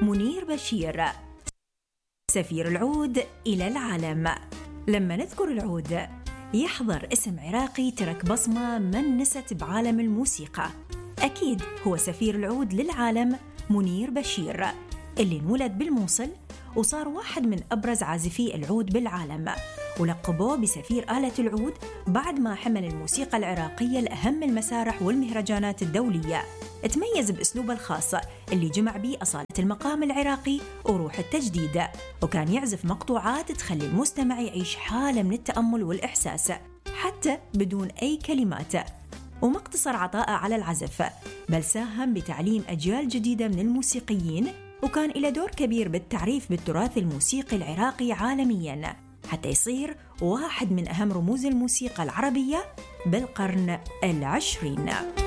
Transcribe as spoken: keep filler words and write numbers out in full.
منير بشير، سفير العود إلى العالم. لما نذكر العود يحضر اسم عراقي ترك بصمة منست بعالم الموسيقى. أكيد هو سفير العود للعالم منير بشير، اللي انولد بالموصل وصار واحد من أبرز عازفي العود بالعالم، ولقبوه بسفير آلة العود بعد ما حمل الموسيقى العراقية لأهم المسارح والمهرجانات الدولية. تميز بأسلوبه الخاص اللي جمع بيه أصالة المقام العراقي وروح التجديد، وكان يعزف مقطوعات تخلي المستمع يعيش حالة من التأمل والإحساس حتى بدون أي كلمات. وما اقتصر عطاءه على العزف، بل ساهم بتعليم أجيال جديدة من الموسيقيين، وكان إلى دور كبير بالتعريف بالتراث الموسيقي العراقي عالمياً، حتى يصير واحد من أهم رموز الموسيقى العربية بالقرن العشرين.